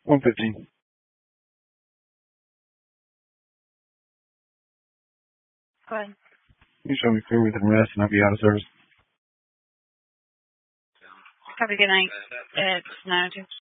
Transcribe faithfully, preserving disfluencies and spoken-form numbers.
one fifteen. Go ahead. You show me clear within rest and I'll be out of service. Have a good night. It's nine oh two.